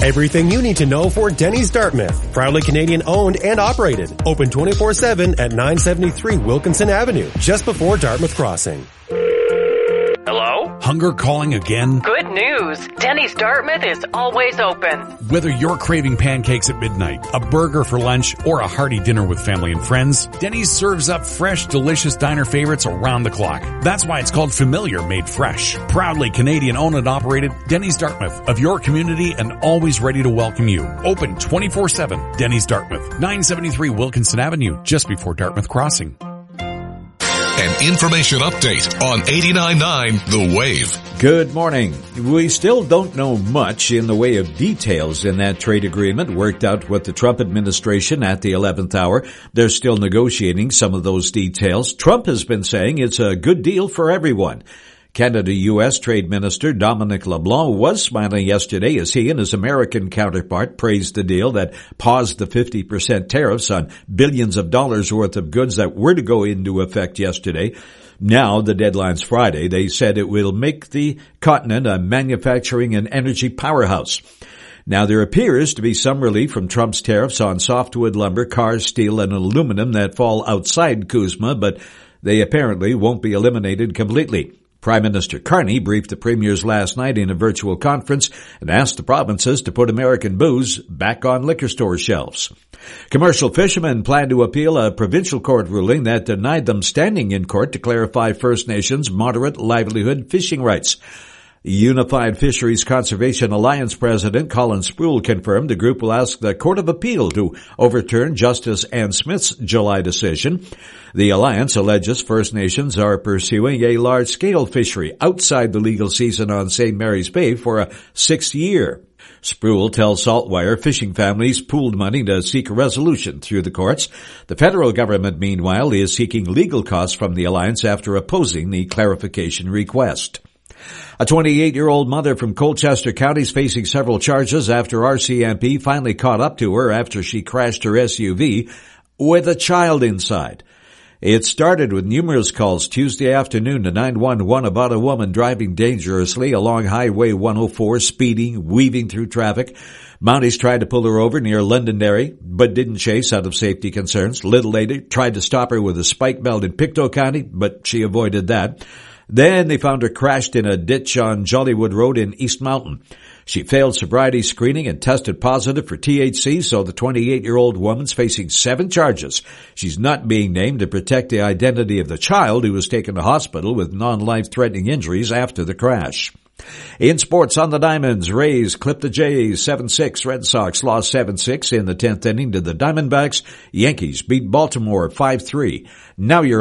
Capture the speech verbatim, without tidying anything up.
Everything you need to know for Denny's Dartmouth. Proudly Canadian owned and operated. Open twenty-four seven at nine seventy-three Wilkinson Avenue, just before Dartmouth Crossing. Hello? Hunger calling again? Good news. Denny's Dartmouth is always open. Whether you're craving pancakes at midnight, a burger for lunch, or a hearty dinner with family and friends, Denny's serves up fresh, delicious diner favorites around the clock. That's why it's called Familiar Made Fresh. Proudly Canadian owned and operated, Denny's Dartmouth, of your community and always ready to welcome you. Open twenty-four seven. Denny's Dartmouth, nine seventy-three Wilkinson Avenue, just before Dartmouth Crossing. An information update on eighty-nine point nine The Wave. Good morning. We still don't know much in the way of details in that trade agreement worked out with the Trump administration at the eleventh hour. They're still negotiating some of those details. Trump has been saying it's a good deal for everyone. Canada-U S Trade Minister Dominic LeBlanc was smiling yesterday as he and his American counterpart praised the deal that paused the fifty percent tariffs on billions of dollars worth of goods that were to go into effect yesterday. Now, the deadline's Friday. They said it will make the continent a manufacturing and energy powerhouse. Now, there appears to be some relief from Trump's tariffs on softwood lumber, cars, steel, and aluminum that fall outside CUSMA, but they apparently won't be eliminated completely. Prime Minister Carney briefed the premiers last night in a virtual conference and asked the provinces to put American booze back on liquor store shelves. Commercial fishermen plan to appeal a provincial court ruling that denied them standing in court to clarify First Nations moderate livelihood fishing rights. Unified Fisheries Conservation Alliance President Colin Sproul confirmed the group will ask the Court of Appeal to overturn Justice Ann Smith's July decision. The alliance alleges First Nations are pursuing a large-scale fishery outside the legal season on Saint Mary's Bay for a sixth year. Sproul tells Saltwire fishing families pooled money to seek a resolution through the courts. The federal government, meanwhile, is seeking legal costs from the alliance after opposing the clarification request. A twenty-eight-year-old mother from Colchester County is facing several charges after R C M P finally caught up to her after she crashed her S U V with a child inside. It started with numerous calls Tuesday afternoon to nine one one about a woman driving dangerously along Highway one oh four, speeding, weaving through traffic. Mounties tried to pull her over near Londonderry, but didn't chase out of safety concerns. Little later, tried to stop her with a spike belt in Pictou County, but she avoided that. Then they found her crashed in a ditch on Jollywood Road in East Mountain. She failed sobriety screening and tested positive for T H C, so the twenty-eight-year-old woman's facing seven charges. She's not being named to protect the identity of the child who was taken to hospital with non-life-threatening injuries after the crash. In sports on the Diamonds, Rays clipped the Jays seven six. Red Sox lost seven six in the tenth inning to the Diamondbacks. Yankees beat Baltimore five three. Now you're